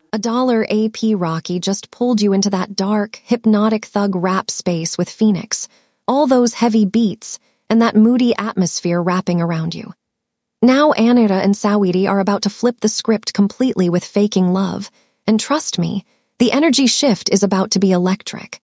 $1 AP Rocky just pulled you into that dark, hypnotic thug rap space with Phoenix, all those heavy beats, and that moody atmosphere wrapping around you. Now Anira and Saweetie are about to flip the script completely with Faking Love, and trust me, the energy shift is about to be electric.